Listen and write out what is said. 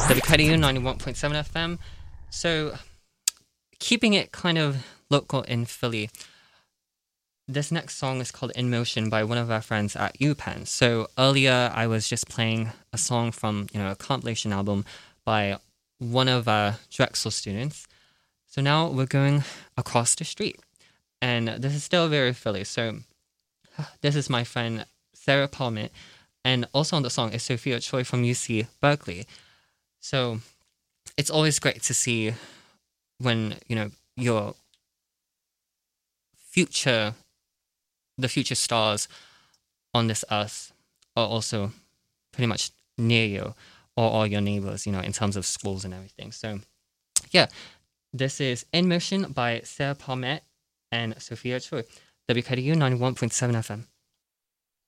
WKDU 91.7 FM. So, keeping it kind of local in Philly, this next song is called In Motion by one of our friends at UPenn. So, earlier I was just playing a song from, a compilation album by one of our Drexel students. So now we're going across the street. And this is still very Philly. So, this is my friend Sarah Palmett. And also on the song is Sophia Choi from UC Berkeley. So it's always great to see when, your the future stars on this earth are also pretty much near you or all your neighbors, in terms of schools and everything. So yeah, this is In Motion by Sarah Palmett and Sophia Choi, WKDU 91.7 FM.